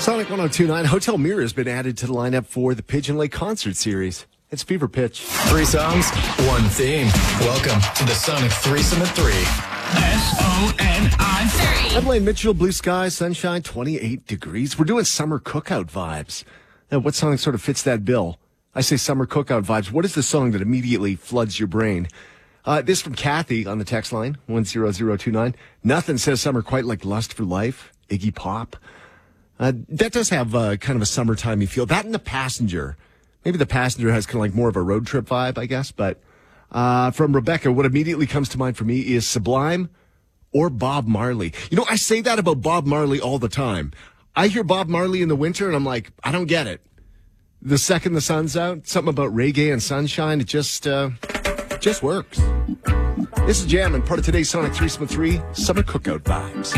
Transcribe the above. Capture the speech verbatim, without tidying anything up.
Sonic one oh two point nine, Hotel Mirror has been added to the lineup for the Pigeon Lake Concert Series. It's Fever Pitch. Three songs, one theme. Welcome to the Sonic Threesome at Three. S O N I three. Adelaide Mitchell, blue sky, sunshine, twenty-eight degrees. We're doing summer cookout vibes. Now, what song sort of fits that bill? I say summer cookout vibes. What is the song that immediately floods your brain? Uh, this from Kathy on the text line, one zero zero two nine. Nothing says summer quite like Lust for Life, Iggy Pop. Uh, that does have uh, kind of a summertimey feel. That and The Passenger. Maybe The Passenger has kind of like more of a road trip vibe, I guess. But uh, from Rebecca, what immediately comes to mind for me is Sublime or Bob Marley. You know, I say that about Bob Marley all the time. I hear Bob Marley in the winter, and I'm like, I don't get it. The second the sun's out, something about reggae and sunshine, it just, uh, just works. This is Jam, and part of today's Sonic Threesome three, Summer Cookout Vibes.